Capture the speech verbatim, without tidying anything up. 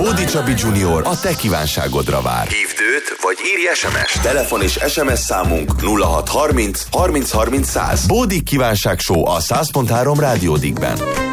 Bódi Csabi junior a te kívánságodra vár. Hívd őt, vagy írj es em es. Telefon és es em es számunk nulla hat harminc harminc harminc száz. Bódi kívánság show a száz pont három Rádió Digben.